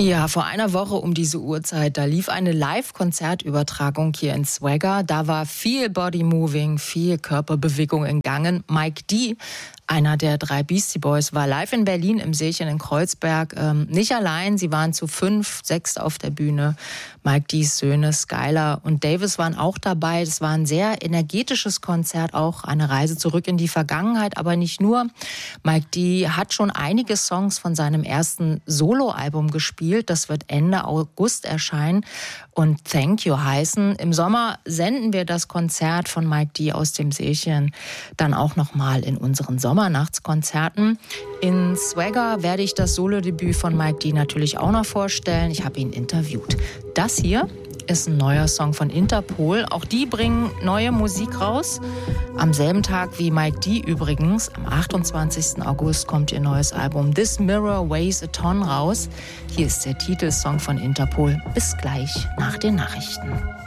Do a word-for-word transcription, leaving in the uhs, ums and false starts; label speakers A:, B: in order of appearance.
A: Ja, vor einer Woche um diese Uhrzeit, da lief eine Live-Konzertübertragung hier in Swagger. Da war viel Body-Moving, viel Körperbewegung in Gange. Mike D., einer der drei Beastie Boys, war live in Berlin im Seechen in Kreuzberg. Ähm, nicht allein, sie waren zu fünf, sechs auf der Bühne. Mike D.'s Söhne Skylar und Davis waren auch dabei. Das war ein sehr energetisches Konzert, auch eine Reise zurück in die Vergangenheit, aber nicht nur. Mike D. hat schon einige Songs von seinem ersten Soloalbum gespielt. Das wird Ende August erscheinen und Thank You heißen. Im Sommer senden wir das Konzert von Mike D. aus dem Seechen dann auch nochmal in unseren Sommernachtskonzerten. In Swagger werde ich das Solodebüt von Mike D. natürlich auch noch vorstellen. Ich habe ihn interviewt. Das hier ist ein neuer Song von Interpol. Auch die bringen neue Musik raus. Am selben Tag wie Mike D. übrigens, am achtundzwanzigsten August kommt ihr neues Album This Mirror Weighs a Ton raus. Hier ist der Titelsong von Interpol. Bis gleich nach den Nachrichten.